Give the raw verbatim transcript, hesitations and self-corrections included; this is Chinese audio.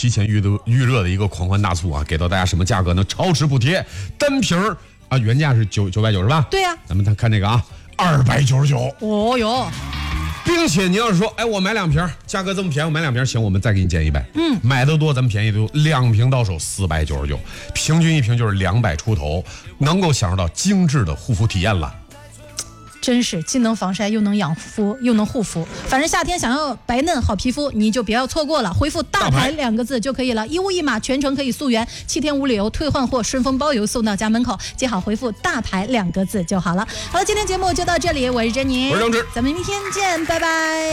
提前预热预热的一个狂欢大促啊，给到大家什么价格呢？超值补贴，单瓶啊原价是九九百九是吧？ 对呀、啊， 咱们看这个啊，二百九十九。 哦哟。 并且你要是说，哎，我买两瓶，价格这么便宜，我买两瓶，行，我们再给你减一百。嗯，买的多咱们便宜的多，两瓶到手四百九十九，平均一瓶就是两百出头，能够享受到精致的护肤体验了。 真是既能防晒又能养肤又能护肤，反正夏天想要白嫩好皮肤，你就不要错过了。回复大牌两个字就可以了，一物一码，全程可以溯源，七天无理由退换货，顺丰包邮送到家门口。记好回复大牌两个字就好了。好了，今天节目就到这里，我是珍妮， 我是郑志， 咱们明天见，拜拜。